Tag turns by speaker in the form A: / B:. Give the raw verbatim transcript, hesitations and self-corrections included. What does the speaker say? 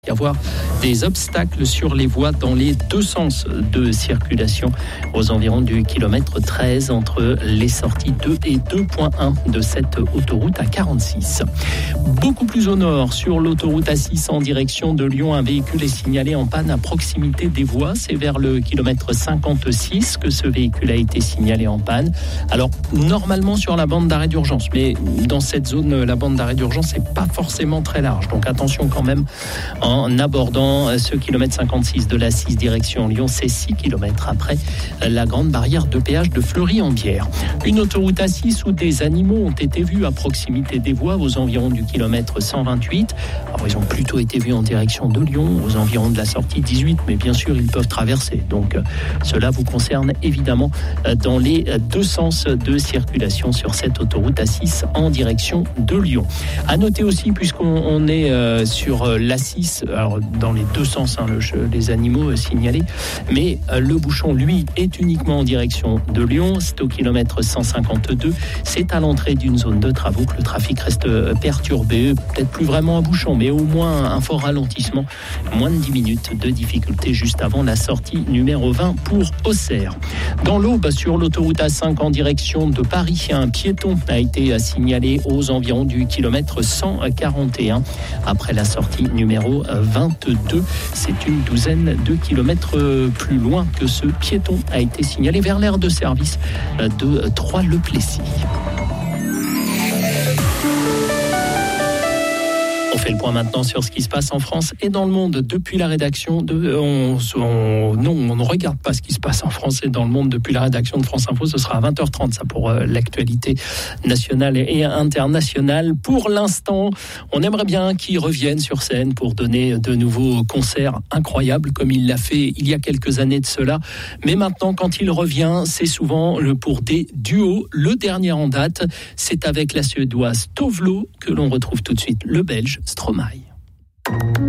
A: y avoir des obstacles sur les voies dans les deux sens de circulation aux environs du kilomètre treize entre les sorties deux et deux point un de cette autoroute A quarante-six. Beaucoup plus au nord, sur l'autoroute A six en direction de Lyon, un véhicule est signalé en panne à proximité des voies. C'est vers le kilomètre cinquante-six que ce véhicule a été signalé en panne. Alors, normalement sur la bande d'arrêt d'urgence, mais dans cette zone, la bande d'arrêt d'urgence n'est pas forcément très large. Donc attention quand même en abordant ce kilomètre cinquante-six de l'A six direction Lyon. C'est six kilomètres après la grande barrière de péage de Fleury-en-Bière. Une autoroute A six où des animaux ont été vus à proximité des voies aux environs du kilomètre cent vingt-huit. Alors ils ont plutôt été vus en direction de Lyon, aux environs de la sortie dix-huit, mais bien sûr ils peuvent traverser. Donc cela vous concerne évidemment dans les deux sens de circulation sur cette autoroute A six en direction de Lyon. À noter aussi, puisqu'on on est euh, sur euh, l'A six, alors dans les deux sens, hein, le, les animaux euh, signalés, mais euh, le bouchon, lui, est uniquement en direction de Lyon. C'est au kilomètre cent cinquante-deux. C'est à l'entrée d'une zone de travaux que le trafic reste euh, perturbé. Peut-être plus vraiment un bouchon, mais au moins un fort ralentissement. Moins de dix minutes de difficulté juste avant la sortie numéro vingt pour Auxerre. Dans l'Aube, sur l'autoroute A cinq en direction de Paris, un piéton a été signalé aux environs du kilomètre cent quarante et un. Après la sortie numéro vingt-deux, c'est une douzaine de kilomètres plus loin que ce piéton a été signalé vers l'aire de service de Troyes-le-Plessis. On fait le point maintenant sur ce qui se passe en France et dans le monde depuis la rédaction de... On, on, non, on ne regarde pas ce qui se passe en France et dans le monde depuis la rédaction de France Info. Ce sera à vingt heures trente, ça, pour euh, l'actualité nationale et internationale. Pour l'instant, on aimerait bien qu'il revienne sur scène pour donner de nouveaux concerts incroyables, comme il l'a fait il y a quelques années de cela. Mais maintenant, quand il revient, c'est souvent le, pour des duos. Le dernier en date, c'est avec la Suédoise Tove Lo que l'on retrouve tout de suite le Belge Stromae.